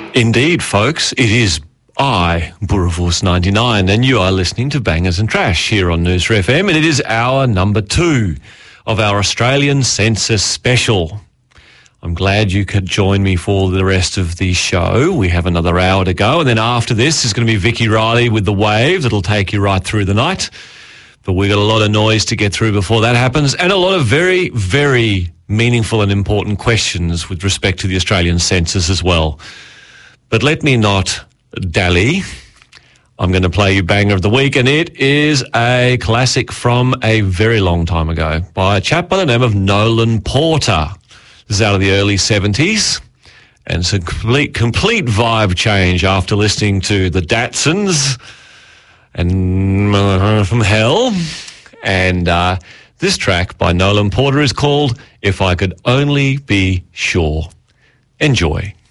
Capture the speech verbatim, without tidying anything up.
Indeed, folks, it is I, Boerewors ninety-nine, and you are listening to Bangers and Trash here on Noosa F M, and it is hour number two of our Australian Census Special. I'm glad you could join me for the rest of the show. We have another hour to go, and then after this is going to be Vicky Riley with The Wave. That'll take you right through the night. But we've got a lot of noise to get through before that happens, and a lot of very, very meaningful and important questions with respect to the Australian census as well. But let me not dally. I'm going to play you Banger of the Week, and it is a classic from a very long time ago by a chap by the name of Nolan Porter. This is out of the early seventies, and it's a complete, complete vibe change after listening to the Datsuns and uh, from Hell. And uh, this track by Nolan Porter is called If I Could Only Be Sure. Enjoy.